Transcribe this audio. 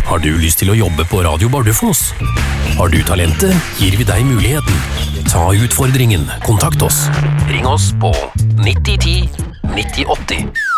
Har du lyst til å jobbe på Radio Bardufoss? Har du talentet, gir vi deg muligheten. Ta utfordringen, kontakt oss. Ring oss på 9010 9080.